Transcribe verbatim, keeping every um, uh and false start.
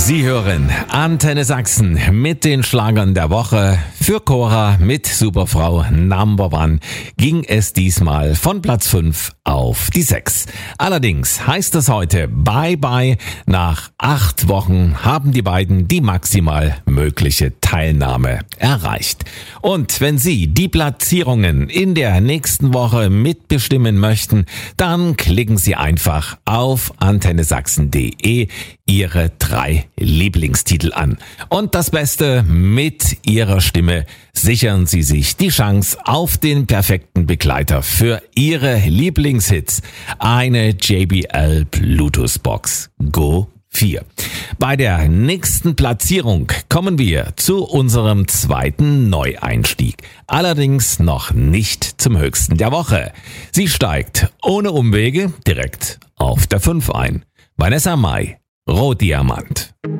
Sie hören Antenne Sachsen mit den Schlagern der Woche. Für Cora mit Superfrau Number One ging es diesmal von Platz fünf auf die sechs. Allerdings heißt es heute Bye Bye. Nach acht Wochen haben die beiden die maximal mögliche Teilnahme erreicht. Und wenn Sie die Platzierungen in der nächsten Woche mitbestimmen möchten, dann klicken Sie einfach auf antenne sachsen punkt de Ihre drei Lieblingstitel an. Und das Beste, mit Ihrer Stimme sichern Sie sich die Chance auf den perfekten Begleiter für Ihre Lieblingshits. Eine J B L Bluetooth Box Go vier. Bei der nächsten Platzierung kommen wir zu unserem zweiten Neueinstieg. Allerdings noch nicht zum höchsten der Woche. Sie steigt ohne Umwege direkt auf der fünf ein. Vanessa Mai, Rohdiamant.